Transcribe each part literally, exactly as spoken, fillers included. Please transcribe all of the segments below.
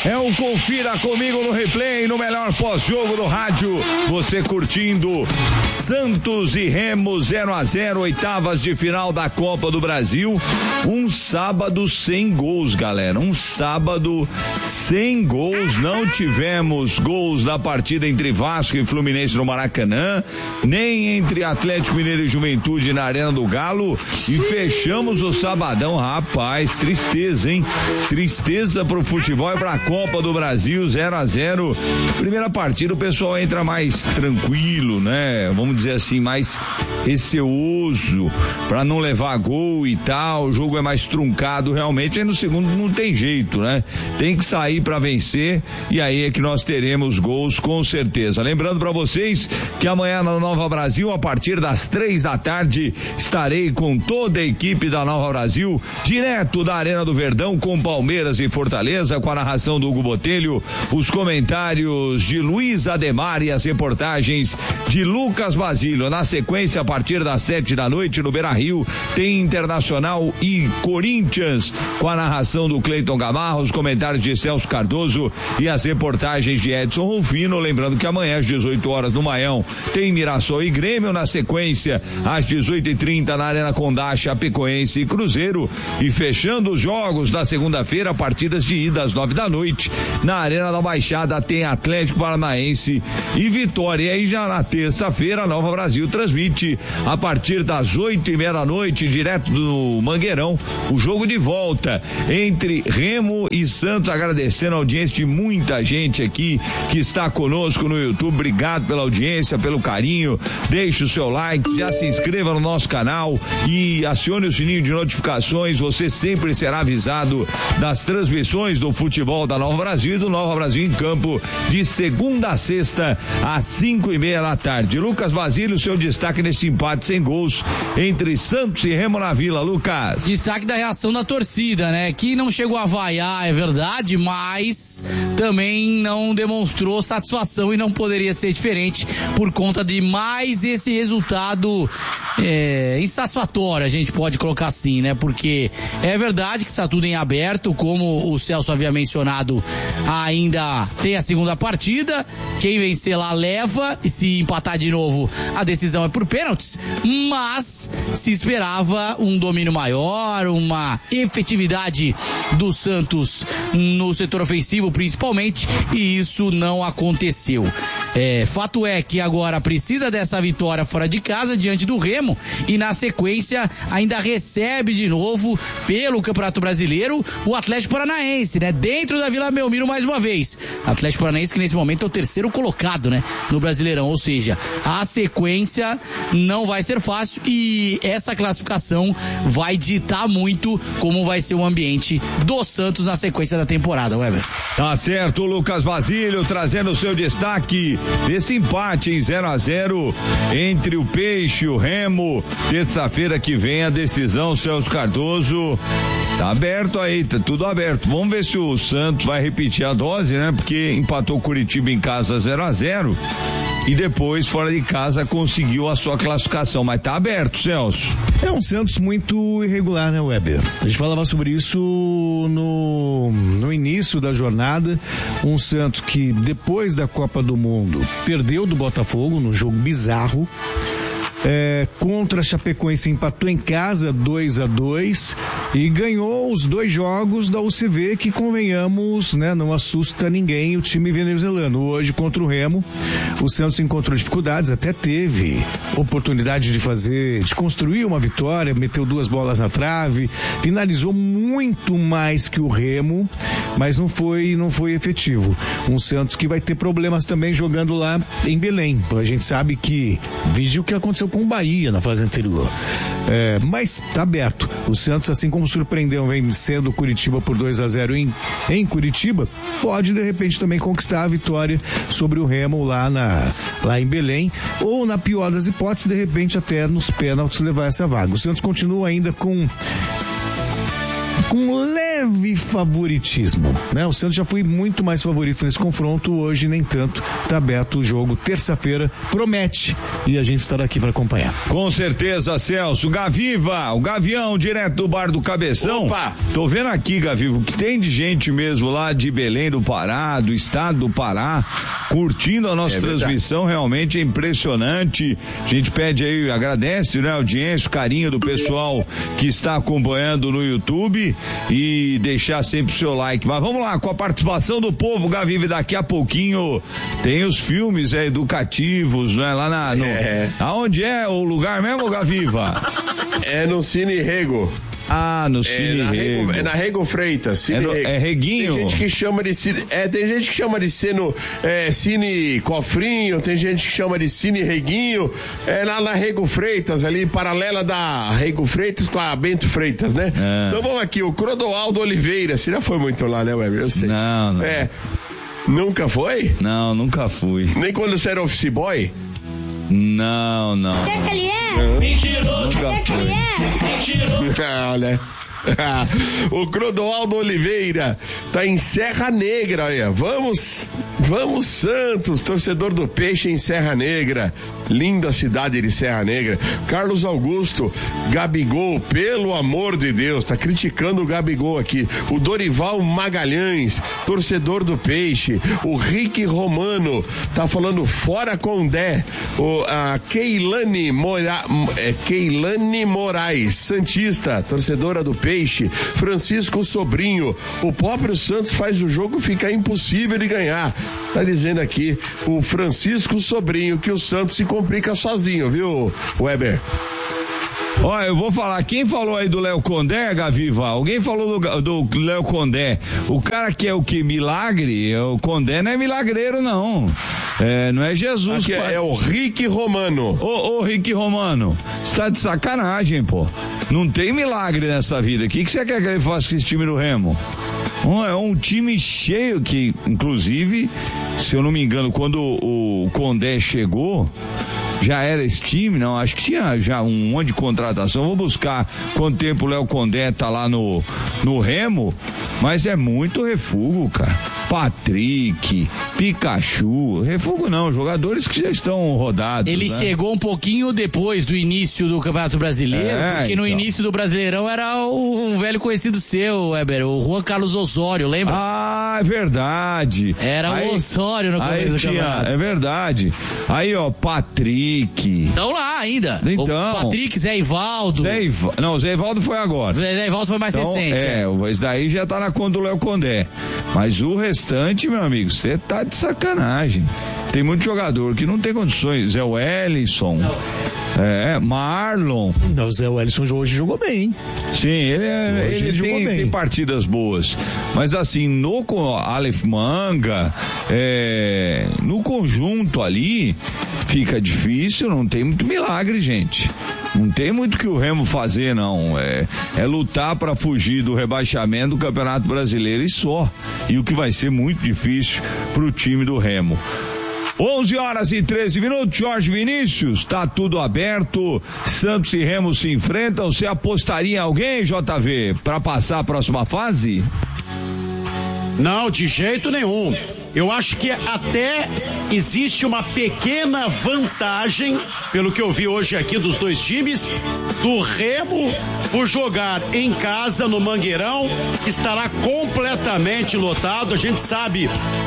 É um Confira Comigo no Replay, no melhor pós-jogo do rádio. Você curtindo Santos e Remo zero a zero, oitavas de final da Copa do Brasil. Um sábado sem gols, galera. Um sábado sem gols. Não tivemos gols da partida entre Vasco e Fluminense no Maracanã, nem entre Atlético Mineiro e Juventude na Arena do Galo. E fechamos o sabadão, rapaz. Tristeza, hein? Tristeza pro futebol e pra Copa do Brasil, zero a zero. Primeira partida o pessoal entra mais tranquilo, né? Vamos dizer assim, mais receoso pra não levar gol e tal. O jogo é mais truncado realmente. Aí no segundo não tem jeito, né? Tem que sair pra vencer e aí é que nós teremos gols com certeza. Lembrando pra vocês que amanhã na Nova Brasil, a partir das três da tarde, estarei com toda a equipe da Nova Brasil, direto da Arena do Verdão, com Palmeiras e Fortaleza, com a narração do Hugo Botelho, os comentários de Luiz Ademar e as reportagens de Lucas Basílio. Na sequência, a partir das sete da noite, no Beira-Rio, tem Internacional e Corinthians, com a narração do Cleiton Gamarra, os comentários de Celso Cardoso e as reportagens de Edson Rufino. Lembrando que amanhã às dezoito horas no Maião tem Mirassol e Grêmio. Na sequência, às dezoito e trinta na Arena Condá, Chapecoense e Cruzeiro. E fechando os jogos da segunda-feira, partidas de ida às nove da noite, na Arena da Baixada tem Atlético Paranaense e Vitória. E aí já na terça-feira, a Nova Brasil transmite a partir das oito e meia da noite, direto do Mangueirão, o jogo de volta entre Remo e Santos. Agradecendo a audiência de muita gente aqui que está conosco no YouTube. Obrigado pela audiência, pelo carinho. Deixe o seu like, já se inscreva no nosso canal e acione o sininho de notificações. Você sempre será avisado das transmissões do futebol da Nova Brasil e do Nova Brasil em Campo, de segunda a sexta às cinco e meia da tarde. Lucas Basílio, seu destaque nesse empate sem gols entre Santos e Remo na Vila. Lucas. Destaque da reação da torcida, né? Que não chegou a vaiar, é verdade, mas também não demonstrou satisfação e não poderia ser diferente por conta de mais esse resultado é, insatisfatório, a gente pode colocar assim, né? Porque é verdade que está tudo em aberto, como o Celso havia mencionado, ainda tem a segunda partida, quem vencer lá leva, e se empatar de novo a decisão é por pênaltis, mas se esperava um domínio maior, uma efetividade do Santos no setor ofensivo principalmente, e isso não aconteceu. É, fato é que agora precisa dessa vitória fora de casa diante do Remo e na sequência ainda recebe de novo pelo Campeonato Brasileiro o Atlético Paranaense, né? Dentro da Vila Belmiro mais uma vez. Atlético Paranaense que nesse momento é o terceiro colocado, né? No Brasileirão, ou seja, a sequência não vai ser fácil e essa classificação vai ditar muito como vai ser o ambiente do Santos na sequência da temporada, Weber. Tá certo, Lucas Basílio trazendo o seu destaque desse empate em zero a zero entre o Peixe e o Remo. Terça-feira que vem a decisão, Celso Cardoso. Tá aberto aí, tá tudo aberto. Vamos ver se o Santos vai repetir a dose, né? Porque empatou Curitiba em casa zero a zero e depois fora de casa conseguiu a sua classificação, mas tá aberto, Celso. É um Santos muito irregular, né, Weber? A gente falava sobre isso no, no início da jornada. Um Santos que depois da Copa do Mundo perdeu do Botafogo num jogo bizarro. É, contra a Chapecoense empatou em casa dois a dois e ganhou os dois jogos da U C V, que convenhamos, né, não assusta ninguém o time venezuelano. Hoje contra o Remo, o Santos encontrou dificuldades, até teve oportunidade de fazer, de construir uma vitória, meteu duas bolas na trave, finalizou muito mais que o Remo, mas não foi, não foi efetivo. Um Santos que vai ter problemas também jogando lá em Belém. A gente sabe que, vídeo que aconteceu com o Bahia na fase anterior. É, mas tá aberto. O Santos, assim como surpreendeu vencendo o Curitiba por dois a zero em, em Curitiba, pode de repente também conquistar a vitória sobre o Remo lá, na, lá em Belém, ou na pior das hipóteses, de repente até nos pênaltis levar essa vaga. O Santos continua ainda com com um leve favoritismo, né? O Santos já foi muito mais favorito nesse confronto, hoje nem tanto. Tá aberto o jogo, terça-feira, promete, e a gente estará aqui para acompanhar. Com certeza, Celso. Gaviva, o Gavião, direto do Bar do Cabeção. Opa! Tô vendo aqui, Gaviva, que tem de gente mesmo lá de Belém do Pará, do estado do Pará, curtindo a nossa é transmissão, realmente é impressionante. A gente pede aí, agradece, né, a audiência, o carinho do pessoal que está acompanhando no YouTube e deixar sempre o seu like. Mas vamos lá, com a participação do povo, Gaviva, daqui a pouquinho tem os filmes é, educativos, né, lá na... No, é. Aonde é o lugar mesmo, Gaviva? É no Cine Rego. Ah, no Cine é na Rego. Rego. É na Rego Freitas. Cine é, no, Rego. é Reguinho? Tem gente que chama de Cine... É, tem gente que chama de Cine, é, Cine Cofrinho, tem gente que chama de Cine Reguinho. É lá na Rego Freitas, ali, paralela da Rego Freitas com a Bento Freitas, né? É. Então vamos aqui, o Clodoaldo Oliveira. Você já foi muito lá, né, Weber? Eu sei. Não, não. É. Nunca foi? Não, nunca fui. Nem quando você era office boy? Não, não. Quer que ele é? Mentiroso. Quer que ele é? Mentiroso. Olha. O Clodoaldo Oliveira tá em Serra Negra, olha. Vamos, vamos Santos, torcedor do Peixe em Serra Negra. Linda cidade de Serra Negra. Carlos Augusto, Gabigol, pelo amor de Deus, tá criticando o Gabigol aqui. O Dorival Magalhães, torcedor do Peixe. O Rick Romano tá falando fora Condé. O, a Keilane, Mora, é, Keilane Moraes, santista, torcedora do Peixe. Francisco Sobrinho, o próprio Santos faz o jogo ficar impossível de ganhar. Tá dizendo aqui o Francisco Sobrinho que o Santos se complica sozinho, viu, Weber? Olha, eu vou falar, quem falou aí do Léo Condé, Gaviva? Alguém falou do, do Léo Condé. O cara que é o que? Milagre? O Condé não é milagreiro, não. É, não é Jesus. Aqui é, é o Rick Romano. Ô, ô, Rick Romano, você tá de sacanagem, pô. Não tem milagre nessa vida. O que, que você quer que ele faça com esse time do Remo? Um, é um time cheio que, inclusive, se eu não me engano, quando o, o Condé chegou, já era esse time, não, acho que tinha já um monte de contratação. Vou buscar quanto tempo o Léo Condé tá lá no, no Remo, mas é muito refugo, cara. Patrick, Pikachu, refugo não, jogadores que já estão rodados. Ele né? chegou um pouquinho depois do início do Campeonato Brasileiro, é, porque então. no início do Brasileirão era o, um velho conhecido seu, Weber, o Juan Carlos Osório, lembra? Ah, é verdade. Era aí, o Osório no começo do tinha, campeonato. É verdade. Aí, ó, Patrick. Estão lá ainda. Então. O Patrick, Zé Ivaldo. Zé Iv... Não, Zé Ivaldo foi agora. Zé Ivaldo foi mais então, recente. É, é, esse daí já tá na conta do Léo Condé. Mas o restante, meu amigo, você tá de sacanagem. Tem muito jogador que não tem condições. Zé Wellison. É, Marlon. Não, o Zé Wellison hoje jogou bem, hein? Sim, ele, é, ele, ele tem, tem partidas boas. Mas assim, no Aleph Manga, é, no conjunto ali, fica difícil, não tem muito milagre, gente. Não tem muito que o Remo fazer, não. É, é lutar para fugir do rebaixamento do Campeonato Brasileiro e só. E o que vai ser muito difícil pro time do Remo. onze horas e treze minutos, Jorge Vinícius, tá tudo aberto, Santos e Remo se enfrentam, você apostaria em alguém, J V, para passar a próxima fase? Não, de jeito nenhum. Eu acho que até existe uma pequena vantagem, pelo que eu vi hoje aqui dos dois times, do Remo por jogar em casa no Mangueirão, que estará completamente lotado. A gente sabe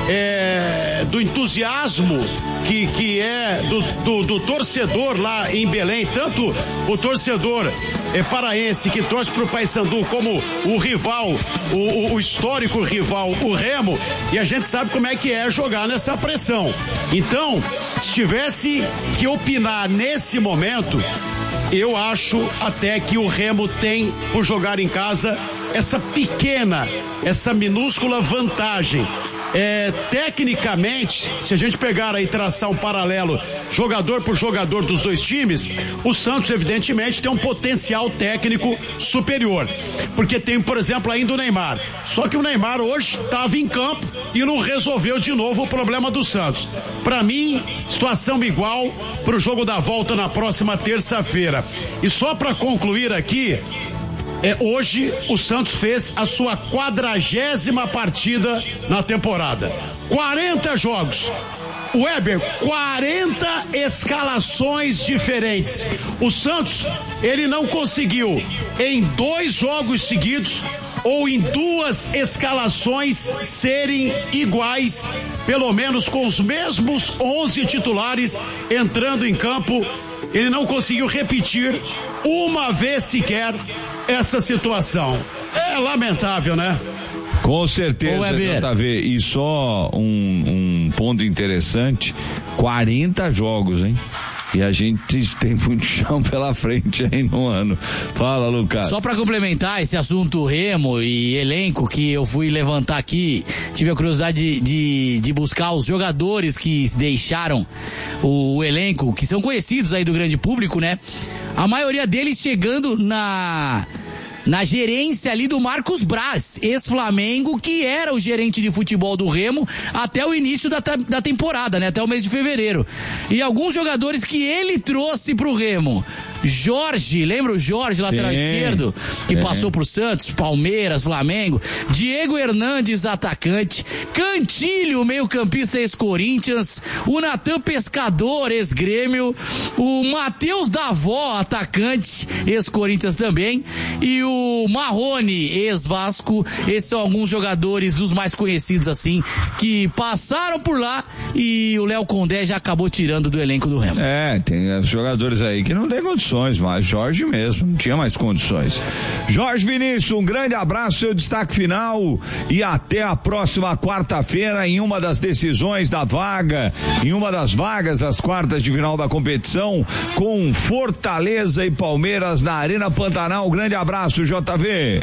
é, do entusiasmo que, que é do, do, do torcedor lá em Belém, tanto o torcedor é, paraense que torce pro Paysandu como o rival, o, o histórico rival, o Remo, e a gente sabe como é que é jogar nessa pressão. Então, se tivesse que opinar nesse momento, eu acho até que o Remo tem, por jogar em casa, essa pequena, essa minúscula vantagem. É, tecnicamente, se a gente pegar aí e traçar um paralelo jogador por jogador dos dois times, o Santos evidentemente tem um potencial técnico superior, porque tem, por exemplo, ainda o Neymar, só que o Neymar hoje estava em campo e não resolveu de novo o problema do Santos. Para mim, situação igual para o jogo da volta na próxima terça-feira. E só para concluir aqui, É, hoje o Santos fez a sua quadragésima partida na temporada. quarenta jogos. Weber, quarenta escalações diferentes. O Santos, ele não conseguiu em dois jogos seguidos ou em duas escalações serem iguais, pelo menos com os mesmos onze titulares entrando em campo. Ele não conseguiu repetir uma vez sequer essa situação. É lamentável, né? Com certeza, J V. E só um, um ponto interessante: quarenta jogos, hein? E a gente tem muito chão pela frente aí no ano. Fala, Lucas. Só pra complementar esse assunto Remo e elenco que eu fui levantar aqui, tive a curiosidade de, de, de buscar os jogadores que deixaram o, o elenco, que são conhecidos aí do grande público, né? A maioria deles chegando na... na gerência ali do Marcos Braz, ex-Flamengo, que era o gerente de futebol do Remo até o início da, da temporada, né? Até o mês de fevereiro. E alguns jogadores que ele trouxe pro Remo. Jorge, lembra o Jorge, lateral Sim. esquerdo, que Sim. passou pro Santos, Palmeiras, Flamengo. Diego Hernandes, atacante. Cantilho, meio-campista, ex-Corinthians. O Natan Pescador, ex-Grêmio. O Matheus Davó, atacante, ex-Corinthians também. E o Marrone, ex-Vasco. Esses são alguns jogadores dos mais conhecidos, assim, que passaram por lá e o Léo Condé já acabou tirando do elenco do Remo. É, tem jogadores aí que não tem condições, mas Jorge mesmo, não tinha mais condições. Jorge Vinícius, um grande abraço, seu destaque final e até a próxima quarta-feira em uma das decisões da vaga, em uma das vagas das quartas de final da competição, com Fortaleza e Palmeiras na Arena Pantanal. Um grande abraço, J V.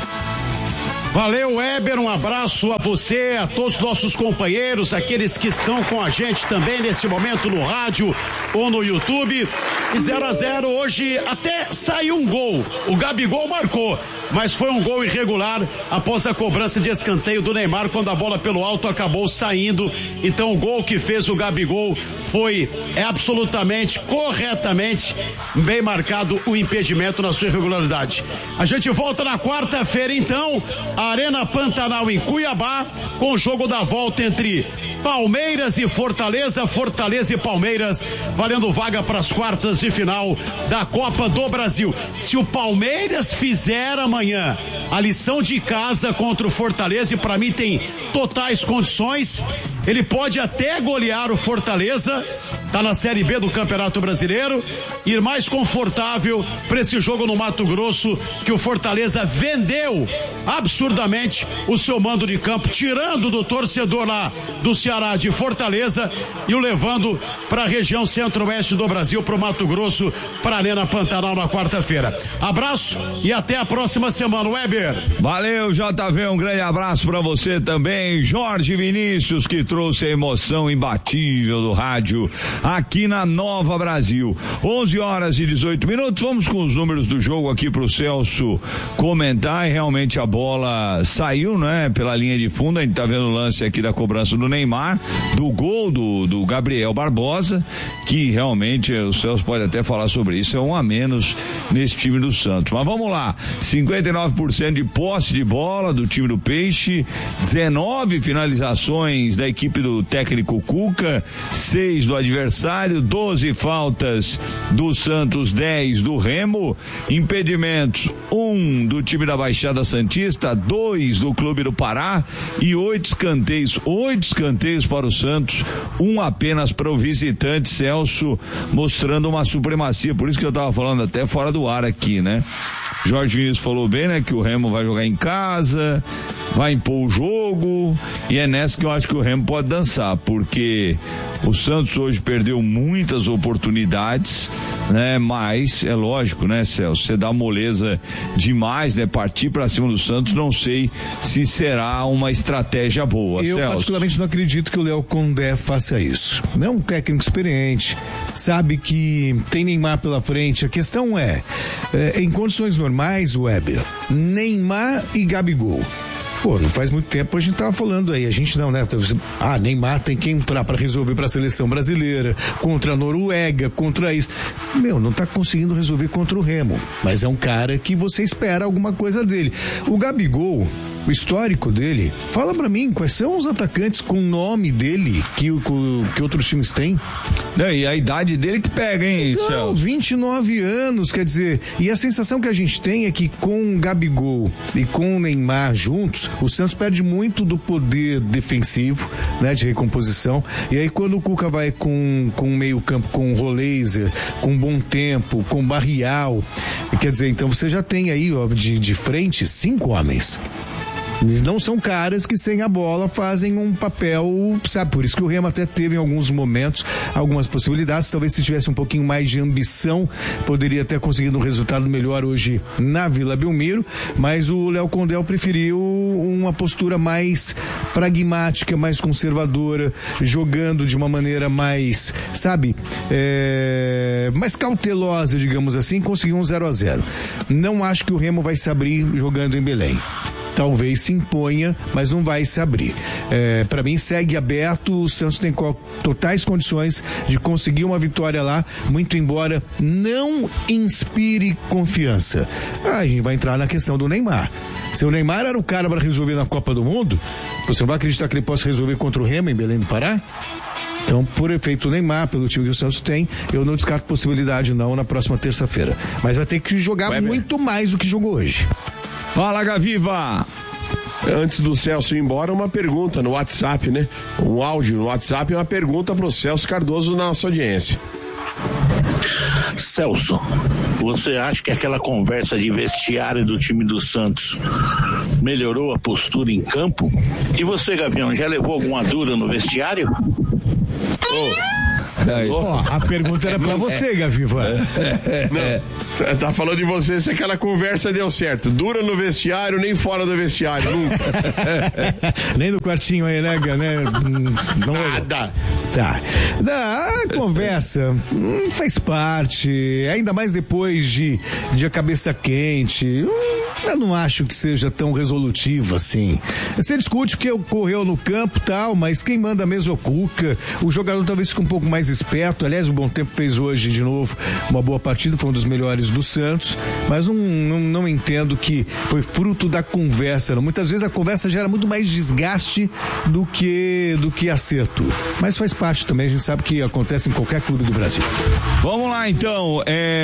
Valeu, Weber, um abraço a você, a todos os nossos companheiros, aqueles que estão com a gente também nesse momento no rádio ou no YouTube. E zero a zero hoje, até saiu um gol, o Gabigol marcou, mas foi um gol irregular após a cobrança de escanteio do Neymar, quando a bola pelo alto acabou saindo. Então o gol que fez o Gabigol foi é absolutamente, corretamente bem marcado o impedimento na sua irregularidade. A gente volta na quarta-feira então, Arena Pantanal em Cuiabá, com o jogo da volta entre Palmeiras e Fortaleza, Fortaleza e Palmeiras, valendo vaga para as quartas de final da Copa do Brasil. Se o Palmeiras fizer amanhã a lição de casa contra o Fortaleza, e para mim tem totais condições, ele pode até golear o Fortaleza, tá na Série B do Campeonato Brasileiro, ir mais confortável para esse jogo no Mato Grosso, que o Fortaleza vendeu absurdamente o seu mando de campo, tirando do torcedor lá do Ceará de Fortaleza e o levando para a região centro-oeste do Brasil, para o Mato Grosso, para a Arena Pantanal na quarta-feira. Abraço e até a próxima semana, Weber. Valeu, J V, um grande abraço para você também, Jorge Vinícius, que trouxe a emoção imbatível do rádio aqui na Nova Brasil. onze horas e dezoito minutos. Vamos com os números do jogo aqui pro Celso comentar. E realmente a bola saiu, né? Pela linha de fundo. A gente tá vendo o lance aqui da cobrança do Neymar, do gol do, do Gabriel Barbosa, que realmente o Celso pode até falar sobre isso. É um a menos nesse time do Santos. Mas vamos lá. cinquenta e nove por cento de posse de bola do time do Peixe, dezenove finalizações da equipe do técnico Cuca, seis do adversário, doze faltas do Santos, dez do Remo, impedimentos, um do time da Baixada Santista, dois do Clube do Pará e oito escanteios, oito escanteios para o Santos, um apenas para o visitante, Celso, mostrando uma supremacia. Por isso que eu tava falando até fora do ar aqui, né? Jorge Vinícius falou bem, né? Que o Remo vai jogar em casa, vai impor o jogo, e é nessa que eu acho que o Remo pode dançar, porque o Santos hoje perdeu muitas oportunidades, né? Mas é lógico, né, Celso? Você dá moleza demais, né? Partir pra cima do Santos, não sei se será uma estratégia boa, Eu Celso. particularmente não acredito que o Léo Condé faça isso. Não é um técnico experiente, sabe que tem Neymar pela frente. A questão é, é em condições normais, Weber, Neymar e Gabigol. Pô, não faz muito tempo a gente tava falando aí, a gente não, né? Ah, Neymar tem que entrar pra resolver pra seleção brasileira, contra a Noruega, contra isso. Meu, não tá conseguindo resolver contra o Remo, mas é um cara que você espera alguma coisa dele. O Gabigol, o histórico dele, fala pra mim, quais são os atacantes com nome dele que, que outros times têm? Não, e a idade dele que pega, hein, então, Celso? vinte e nove anos, quer dizer, e a sensação que a gente tem é que com o Gabigol e com o Neymar juntos, o Santos perde muito do poder defensivo, né, de recomposição, e aí quando o Cuca vai com, com meio campo, com o Roleiser, com Bom Tempo, com Barrial, quer dizer, então você já tem aí, ó, de, de frente, cinco homens. Eles não são caras que sem a bola fazem um papel, sabe, por isso que o Remo até teve em alguns momentos algumas possibilidades, talvez se tivesse um pouquinho mais de ambição, poderia ter conseguido um resultado melhor hoje na Vila Belmiro, mas o Léo Condel preferiu uma postura mais pragmática, mais conservadora, jogando de uma maneira mais, sabe, é, mais cautelosa, digamos assim, conseguiu um zero a zero. Não acho que o Remo vai se abrir jogando em Belém. Talvez se imponha, mas não vai se abrir. É, para mim segue aberto, o Santos tem co- totais condições de conseguir uma vitória lá, muito embora não inspire confiança. Ah, a gente vai entrar na questão do Neymar. Se o Neymar era o cara para resolver na Copa do Mundo, você não vai acreditar que ele possa resolver contra o Remo em Belém do Pará? Então, por efeito do Neymar, pelo time que o Santos tem, eu não descarto possibilidade não na próxima terça-feira. Mas vai ter que jogar Vai, muito mais do que jogou hoje. Fala, Gaviva! Antes do Celso ir embora, uma pergunta no WhatsApp, né? Um áudio no WhatsApp e uma pergunta pro Celso Cardoso na nossa audiência. Celso, você acha que aquela conversa de vestiário do time do Santos melhorou a postura em campo? E você, Gavião, já levou alguma dura no vestiário? Oh. Ó, a pergunta era pra você, Gaviva. Não, tá falando de você se aquela conversa deu certo. Dura no vestiário, nem fora do vestiário, nunca. Nem no quartinho aí, né, né? Não Nada. Tá. A conversa hum, faz parte, ainda mais depois de, de a cabeça quente. Hum, eu não acho que seja tão resolutivo assim. Você discute o que ocorreu no campo e tal, mas quem manda mesmo é o Cuca. O jogador talvez fique um pouco mais esperto. Aliás, o Bom Tempo fez hoje de novo uma boa partida, foi um dos melhores do Santos, mas não, não, não entendo que foi fruto da conversa. Não. Muitas vezes a conversa gera muito mais desgaste do que, do que acerto. Mas faz parte também, a gente sabe que acontece em qualquer clube do Brasil. Vamos lá então,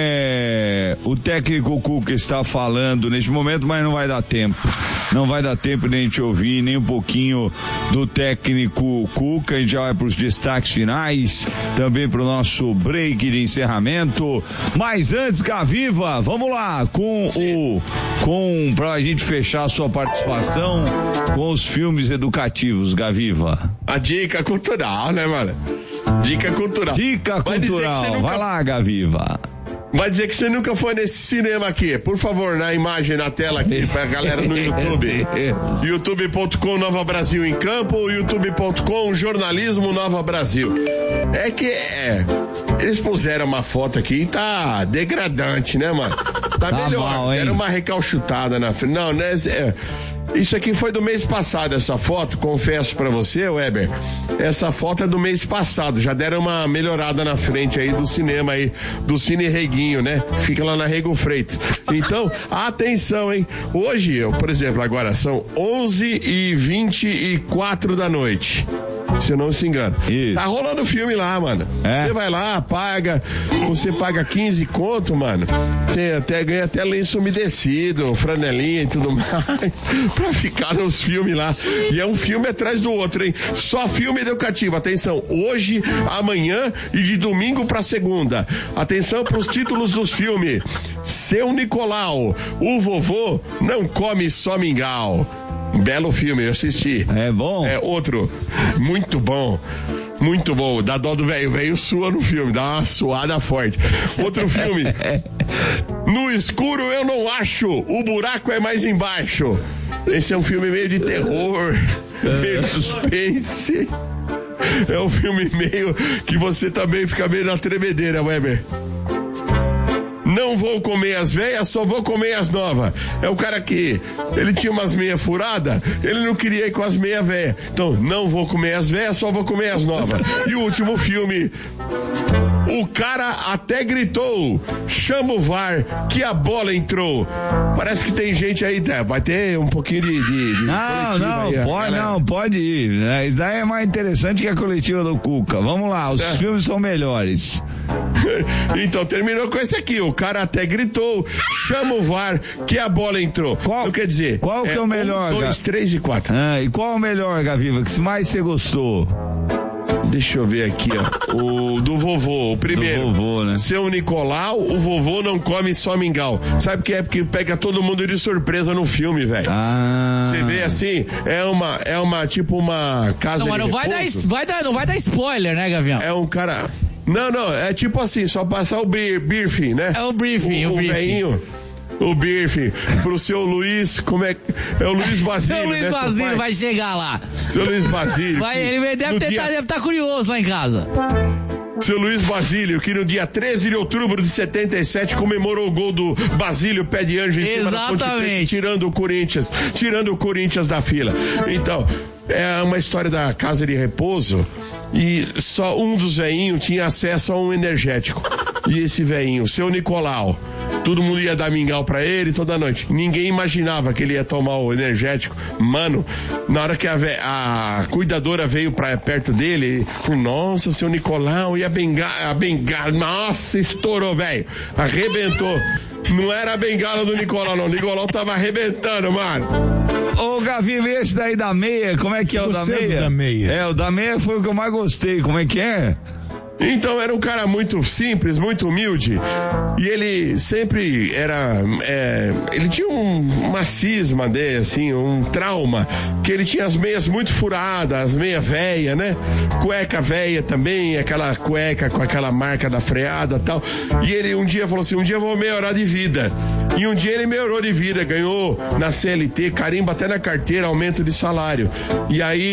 é... o técnico Cuca está falando neste momento, mas não vai dar tempo. Não vai dar tempo nem de ouvir nem um pouquinho do técnico Cuca. A gente já vai para os destaques finais, também para o nosso break de encerramento. Mas antes, Gaviva, vamos lá com Sim. o com para a gente fechar a sua participação com os filmes educativos, Gaviva. A dica cultural, né, mano? Dica cultural. Dica vai cultural. Nunca... Vai lá, Gaviva. Vai dizer que você nunca foi nesse cinema aqui. Por favor, na imagem, na tela aqui, pra galera no YouTube. youtube ponto com Nova Brasil em Campo, youtube ponto com Jornalismo Nova Brasil. É que é, eles puseram uma foto aqui e tá degradante, né, mano? Tá, tá melhor. Mal, era uma recalchutada na frente. Não, né? É, isso aqui foi do mês passado, essa foto, confesso pra você, Weber, essa foto é do mês passado, já deram uma melhorada na frente aí do cinema aí, do Cine Reguinho, né? Fica lá na Rego Freitas. Então, atenção, hein? Hoje, eu, por exemplo, agora são onze e vinte e quatro da noite. Se eu não se engano. Isso. Tá rolando filme lá, mano. Você é? vai lá, paga, você paga quinze conto, mano. Você até ganha até lenço umedecido, franelinha e tudo mais, pra ficar nos filmes lá. E é um filme atrás do outro, hein? Só filme educativo. Atenção, hoje, amanhã e de domingo pra segunda. Atenção pros títulos dos filmes. Seu Nicolau, o vovô não come só mingau. Belo filme, eu assisti. É bom? É outro, muito bom. Muito bom, dá dó do velho. O velho sua no filme, dá uma suada forte. Outro filme. No escuro eu não acho, o buraco é mais embaixo. Esse é um filme meio de terror, meio de suspense. É um filme meio que você também fica meio na tremedeira, Weber. não vou comer as velhas, só vou comer as novas. É o cara que, ele tinha umas meias furadas, ele não queria ir com as meias velhas. Então, não vou comer as velhas, só vou comer as novas. E o último filme, o cara até gritou, chama o V A R, que a bola entrou. Parece que tem gente aí, tá? Vai ter um pouquinho de... de, de não, não, aí, pode, não, pode ir. Né? Isso daí é mais interessante que a coletiva do Cuca. Vamos lá, os é. filmes são melhores. Então, terminou com esse aqui. O cara até gritou, chama o V A R, que a bola entrou. Qual, então, quer dizer... Qual que é, é o melhor? Um, dois, três e quatro. Ah, e qual é o melhor, Gaviva, que mais você gostou? Deixa eu ver aqui, ó. O do vovô, o primeiro. Do vovô, né? Seu Nicolau, o vovô não come só mingau. Sabe que é porque pega todo mundo de surpresa no filme, velho. Ah. Você vê assim, é uma, é uma, tipo uma casa não, de mas não vai dar, vai dar, não vai dar spoiler, né, Gavião? É um cara... Não, não, é tipo assim, só passar o briefing, né? É o briefing, o, o briefing. Veinho, o briefing, pro seu Luiz, como é é o Luiz Basílio, seu Luiz né, Basílio seu vai chegar lá. Seu Luiz Basílio. Vai, ele deve estar dia... tá curioso lá em casa. Seu Luiz Basílio, que no dia treze de outubro de setenta e sete comemorou o gol do Basílio Pé de Anjo em cima da Ponte Preta, tirando o Corinthians, tirando o Corinthians da fila. Então, é uma história da casa de repouso e só um dos veinhos tinha acesso a um energético. E esse veinho, o seu Nicolau, todo mundo ia dar mingau pra ele toda noite. Ninguém imaginava que ele ia tomar o energético. Mano, na hora que a, ve- a cuidadora veio pra perto dele, ele falou, nossa, seu Nicolau, e a bengala, a bengala, nossa, estourou, velho. Arrebentou. Não era a bengala do Nicolau, não. O Nicolau tava arrebentando, mano. Ô, Gaviva, esse daí da meia, como é que é o da meia? da meia? É, o da meia foi o que eu mais gostei. Como é que é? Então era um cara muito simples, muito humilde, e ele sempre era, é, ele tinha um, uma cisma dele, assim, um trauma, que ele tinha as meias muito furadas, as meias velhas, né? Cueca velha também, aquela cueca com aquela marca da freada e tal, e ele um dia falou assim, um dia eu vou melhorar de vida, e um dia ele melhorou de vida, ganhou na C L T, carimbo até na carteira, aumento de salário, e aí